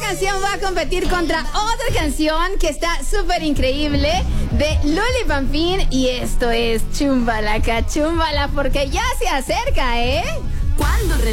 canción va a competir contra otra canción que está súper increíble de Luli Pampín. Y esto es Chumbala Cachumbala, porque ya se acerca, ¿eh? Cuando